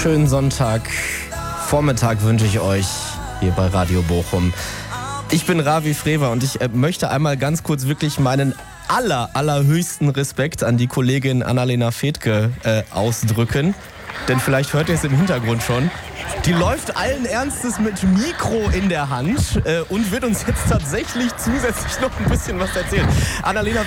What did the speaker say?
schönen Sonntagvormittag wünsche ich euch hier bei Radio Bochum. Ich bin Ravi Frewer und ich möchte einmal ganz kurz wirklich meinen allerhöchsten Respekt an die Kollegin Annalena Fethke ausdrücken. Denn vielleicht hört ihr es im Hintergrund schon. Die läuft allen Ernstes mit Mikro in der Hand und wird uns jetzt tatsächlich zusätzlich noch ein bisschen was erzählen. Annalena